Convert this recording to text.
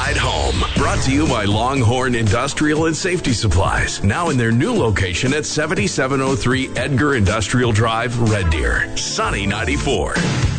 Ride Home. Brought to you by Longhorn Industrial and Safety Supplies. Now in their new location at 7703 Edgar Industrial Drive, Red Deer. Sunny 94.